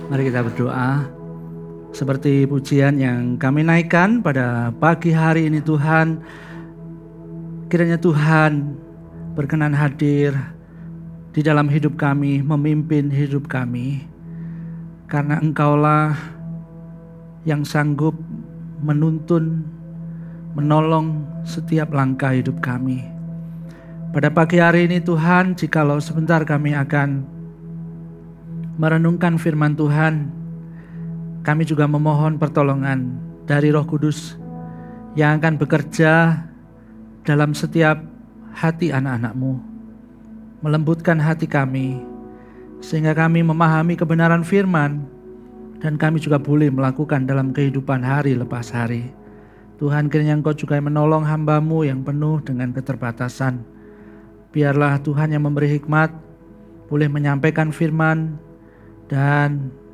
Mari kita berdoa. Seperti pujian yang kami naikkan pada pagi hari ini Tuhan, kiranya Tuhan berkenan hadir di dalam hidup kami, memimpin hidup kami. Karena Engkaulah yang sanggup menuntun, menolong setiap langkah hidup kami. Pada pagi hari ini Tuhan, jikalau sebentar kami akan merenungkan firman Tuhan, kami juga memohon pertolongan dari Roh Kudus yang akan bekerja dalam setiap hati anak-anak-Mu, melembutkan hati kami, sehingga kami memahami kebenaran firman, dan kami juga boleh melakukan dalam kehidupan hari lepas hari. Tuhan, kiranya Engkau juga menolong hamba-Mu yang penuh dengan keterbatasan. Biarlah Tuhan yang memberi hikmat, boleh menyampaikan firman, dan